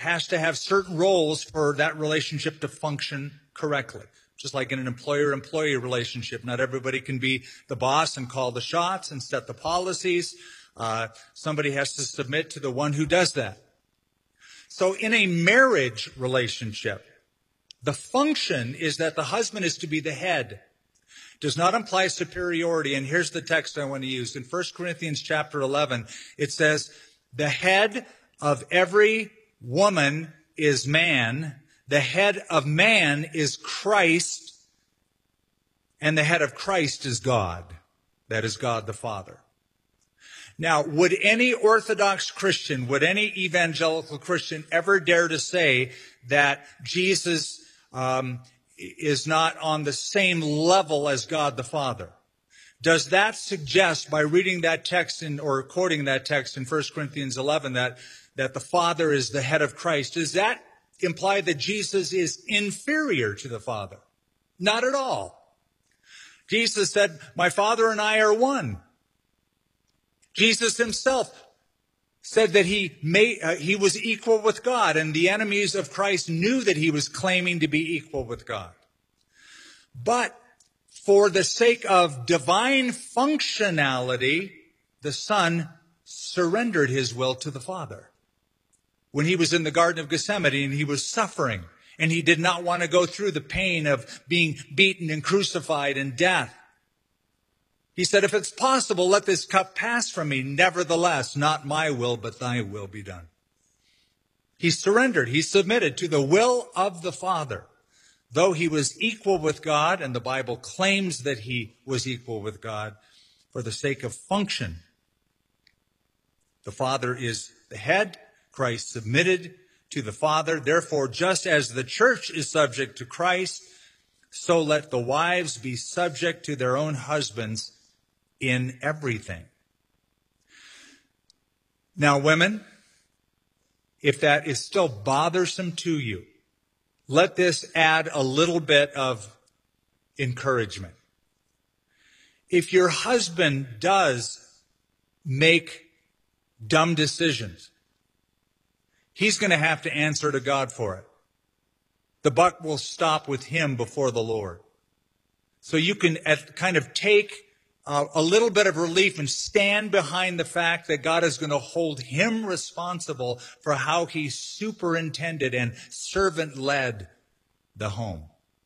has to have certain roles for that relationship to function correctly. Just like in an employer-employee relationship, not everybody can be the boss and call the shots and set the policies. Somebody has to submit to the one who does that. So in a marriage relationship, the function is that the husband is to be the head. Does not imply superiority. And here's the text I want to use. In 1 Corinthians chapter 11, it says, the head of every woman is man. The head of man is Christ. And the head of Christ is God. That is God the Father. Now, would any Orthodox Christian, would any evangelical Christian ever dare to say that Jesus is not on the same level as God the Father? Does that suggest, by reading that text or quoting that text in 1 Corinthians 11, that the Father is the head of Christ? Does that imply that Jesus is inferior to the Father? Not at all. Jesus said, my Father and I are one. Jesus himself said that he was equal with God, and the enemies of Christ knew that he was claiming to be equal with God. But for the sake of divine functionality, the Son surrendered his will to the Father. When he was in the Garden of Gethsemane and he was suffering, and he did not want to go through the pain of being beaten and crucified and death, he said, if it's possible, let this cup pass from me. Nevertheless, not my will, but thy will be done. He surrendered. He submitted to the will of the Father. Though he was equal with God, and the Bible claims that he was equal with God, for the sake of function. The Father is the head. Christ submitted to the Father. Therefore, just as the church is subject to Christ, so let the wives be subject to their own husbands in everything. Now, women, if that is still bothersome to you, let this add a little bit of encouragement. If your husband does make dumb decisions, he's going to have to answer to God for it. The buck will stop with him before the Lord. So you can kind of take a little bit of relief and stand behind the fact that God is going to hold him responsible for how he superintended and servant-led the home.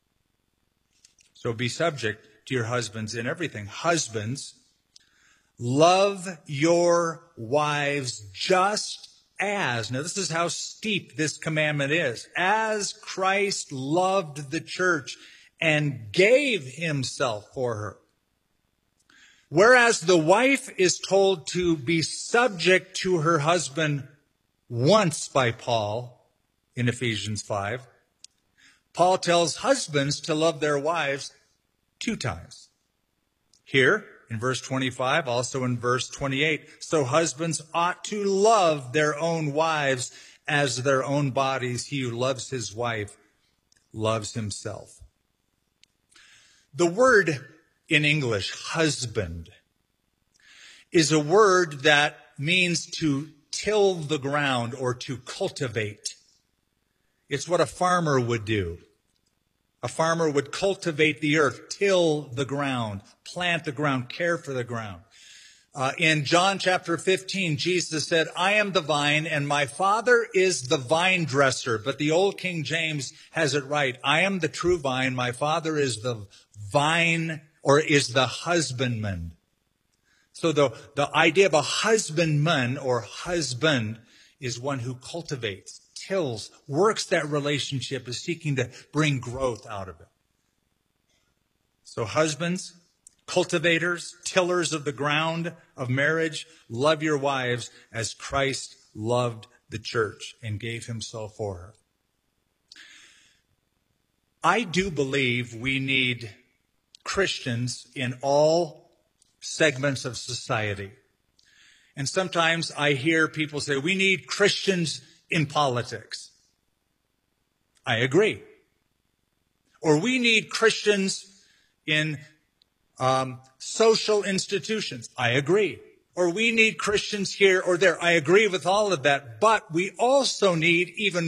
So be subject to your husbands in everything. Husbands, love your wives just as, now this is how steep this commandment is, as Christ loved the church and gave himself for her. Whereas the wife is told to be subject to her husband once by Paul in Ephesians 5, Paul tells husbands to love their wives 2 times. Here in verse 25, also in verse 28, so husbands ought to love their own wives as their own bodies. He who loves his wife loves himself. The word in English, husband, is a word that means to till the ground or to cultivate. It's what a farmer would do. A farmer would cultivate the earth, till the ground, plant the ground, care for the ground. In John chapter 15, Jesus said, I am the vine and my Father is the vine dresser. But the old King James has it right. I am the true vine. My Father is the vine, or is the husbandman. So the idea of a husbandman or husband is one who cultivates, tills, works that relationship, is seeking to bring growth out of it. So husbands, cultivators, tillers of the ground of marriage, love your wives as Christ loved the church and gave himself for her. I do believe we need Christians in all segments of society. And sometimes I hear people say, we need Christians in politics. I agree. Or we need Christians in social institutions. I agree. Or we need Christians here or there. I agree with all of that. But we also need even